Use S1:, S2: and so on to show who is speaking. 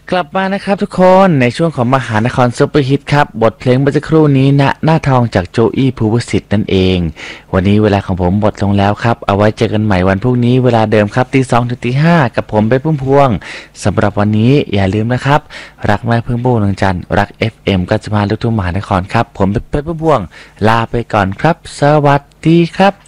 S1: กลับมานะครับทุกคนในช่วงของมหานครซุปเปอร์ฮิตครับบทเพลงเมื่อสักครู่นี้ณหน้าทองจากโจอี้ภูวสิทธิ์นั่นเองวันนี้เวลาของผมหมดลงแล้วครับเอาไว้เจอกันใหม่วันพรุ่งนี้เวลาเดิมครับตี 2 ถึงตี 5กับผมเป็นพุ่มพวงสำหรับวันนี้อย่าลืมนะครับรักแม่พึ่งบูนงจันทร์รัก FM ก็จะมาลูกทุ่งมหานครครับผมเป็นพุ่มพวงลาไปก่อนครับสวัสดีครับ